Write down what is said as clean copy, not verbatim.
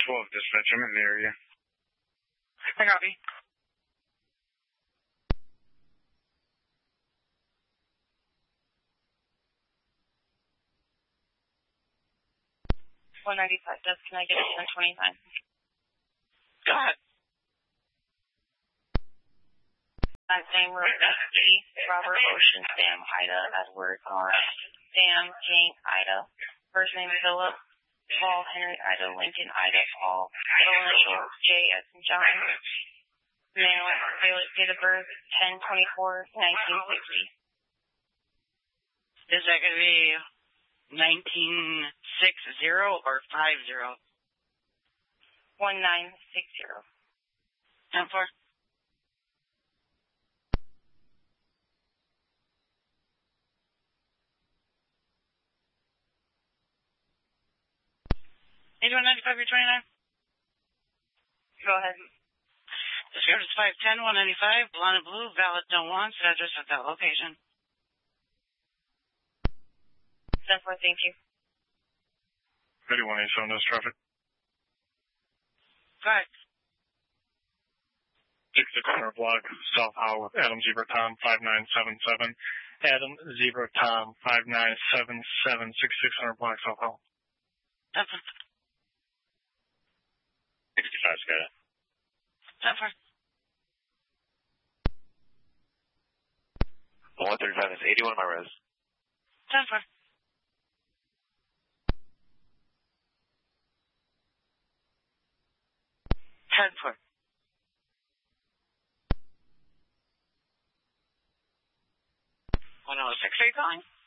12 dispatch, I'm in the area. I copy. Can I get it 1029? Go ahead. Same road, Robert, Ocean, Sam, Ida, Edward, Sam, Jane, Ida. First name Philip, Paul, Henry, Ida, Lincoln, Ida, Paul. Middle initial, J as in John. Male, date of birth, 10/24/1960. Is that going to be 1960 or 50? 1960. 10-4. $81.95, Go ahead. Description is 510, 195, blonde and blue, valid, no wants, address at that location. 10-4, thank you. 3187 does traffic. Go ahead. 6600 block, South Howell with Adam Zebra Tom 5977. Adam Zebra Tom 5977, 6600 block, South Howell. 10-4. 65 Skyda. 10-4. 135 is 81 my res. 10-4. 10-4. 106, are you calling?